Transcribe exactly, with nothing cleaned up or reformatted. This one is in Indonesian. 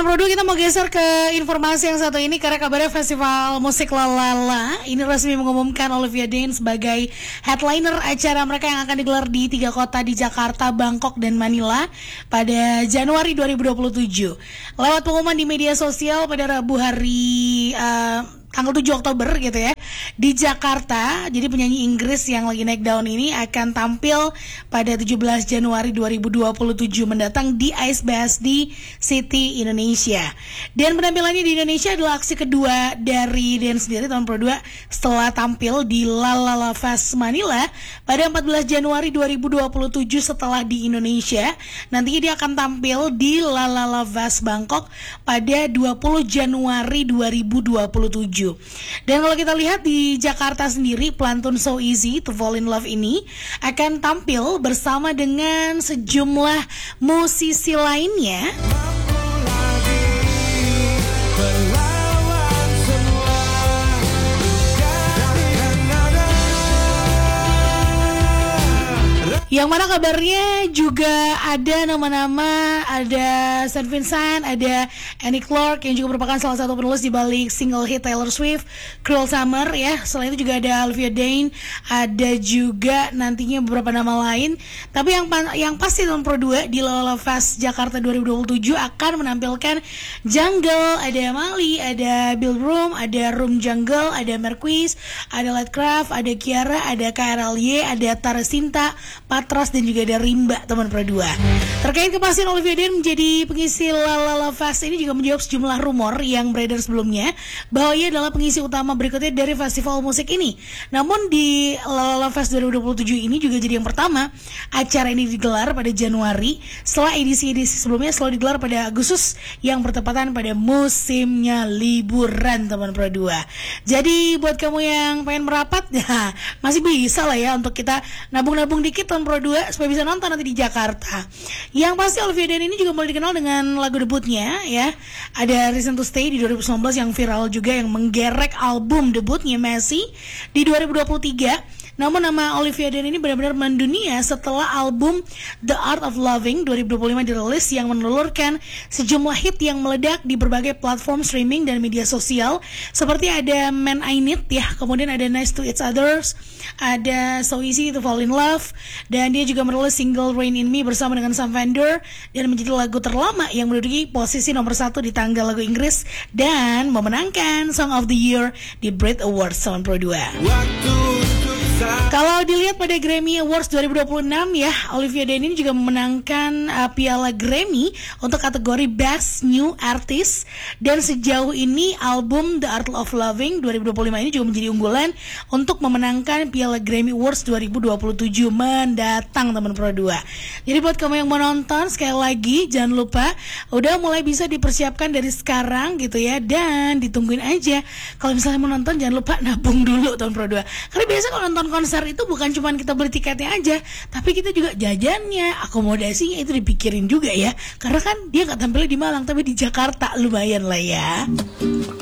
Pro dua, kita mau geser ke informasi yang satu ini karena kabarnya Festival Musik Lalala ini resmi mengumumkan Olivia Dean sebagai headliner acara mereka yang akan digelar di tiga kota di Jakarta, Bangkok, dan Manila pada Januari dua ribu dua puluh tujuh. Lewat pengumuman di media sosial pada Rabu hari uh, tanggal tujuh Oktober gitu ya, di Jakarta. Jadi penyanyi Inggris yang lagi naik daun ini akan tampil pada tujuh belas Januari dua ribu dua puluh tujuh mendatang di Ice B S D City, Indonesia. Dan penampilannya di Indonesia adalah aksi kedua dari Dean sendiri tahun Pro dua setelah tampil di Lalala Fest Manila pada empat belas Januari dua ribu dua puluh tujuh. Setelah di Indonesia, nantinya dia akan tampil di Lalala Fest Bangkok pada dua puluh Januari dua ribu dua puluh tujuh. Dan kalau kita lihat di Jakarta sendiri, pelantun So Easy to Fall in Love ini akan tampil bersama dengan sejumlah musisi lainnya. Yang mana kabarnya juga ada nama-nama, ada Saint Vincent, ada Annie Clark yang juga merupakan salah satu penulis di balik single hit Taylor Swift, Cruel Summer ya. Selain itu juga ada Olivia Dean, ada juga nantinya beberapa nama lain. Tapi yang yang pasti tahun Pro dua di Lalala Fest Jakarta dua ribu dua puluh tujuh akan menampilkan Jungle, ada Mali, ada Bill Room, ada Room Jungle, ada Marquis, ada Lightcraft, ada Kiara, ada K R L Y, ada Tara Sinta, Patras, dan juga ada Rimba, teman Pro dua. Terkait kepastian Olivia Dean menjadi pengisi Lalala Fest ini juga menjawab sejumlah rumor yang beredar sebelumnya bahwa ia adalah pengisi utama berikutnya dari festival musik ini. Namun di Lalala Fest dua ribu dua puluh tujuh ini juga jadi yang pertama acara ini digelar pada Januari setelah edisi-edisi sebelumnya selalu digelar pada Agustus yang bertepatan pada musimnya liburan, teman Pro dua. Jadi buat kamu yang pengen merapat ya masih bisa lah ya untuk kita nabung-nabung dikit tahun Pro dua supaya bisa nonton nanti di Jakarta. Yang pasti Olivia Dean ini juga mulai dikenal dengan lagu debutnya ya. Ada Reason to Stay di dua ribu sembilan belas yang viral juga, yang menggerek album debutnya Messi di dua ribu dua puluh tiga. Namun nama Olivia Dean ini benar-benar mendunia setelah album The Art of Loving dua ribu dua puluh lima dirilis yang menelurkan sejumlah hit yang meledak di berbagai platform streaming dan media sosial, seperti ada Man I Need ya, kemudian ada Nice to Each Others, ada So Easy to Fall in Love, dan dia juga merilis single Rain in Me bersama dengan Sam Fender dan menjadi lagu terlama yang menduduki posisi nomor satu di tanggal lagu Inggris dan memenangkan Song of the Year di Brit Awards tahun Pro dua. Kalau dilihat pada Grammy Awards dua ribu dua puluh enam ya, Olivia Dean ini juga memenangkan uh, piala Grammy untuk kategori Best New Artist, dan sejauh ini album The Art of Loving dua ribu dua puluh lima ini juga menjadi unggulan untuk memenangkan piala Grammy Awards dua ribu dua puluh tujuh mendatang, teman Pro dua. Jadi buat kamu yang mau nonton, sekali lagi jangan lupa udah mulai bisa dipersiapkan dari sekarang gitu ya, dan ditungguin aja. Kalau misalnya mau nonton jangan lupa nabung dulu, teman Pro dua. Karena biasa kalau nonton konser itu bukan cuma kita beli tiketnya aja, tapi kita juga jajannya, akomodasinya itu dipikirin juga ya. Karena kan dia nggak tampilnya di Malang tapi di Jakarta, lumayan lah ya.